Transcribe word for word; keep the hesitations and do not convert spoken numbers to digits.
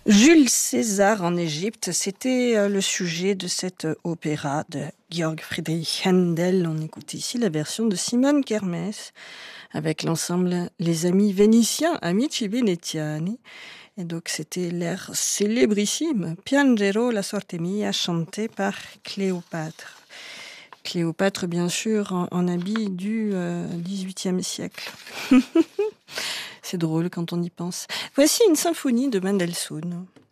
Jules César en Égypte, c'était euh, le sujet de cet euh, opéra de Georg Friedrich Händel. On écoute ici la version de Simone Kermès avec l'ensemble Les Amis Vénitiens, Amici Veneziani. Et donc c'était l'air célébrissime, Piangero la sorte mia, chanté par Cléopâtre. Cléopâtre, bien sûr, en, en habit du euh, dix-huitième siècle. C'est drôle quand on y pense. Voici une symphonie de Mendelssohn.